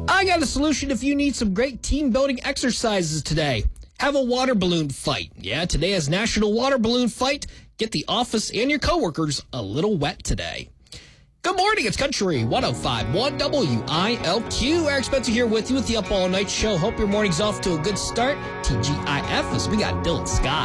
I got a solution if you need some great team building exercises today. Have a water balloon fight. Yeah, today is National Water Balloon Fight. Get the office and your coworkers a little wet today. Good morning, it's Country 105.1 WILQ. Eric Spencer here with you with the Up All Night Show. Hope your morning's off to a good start. TGIF as we got Dylan Scott.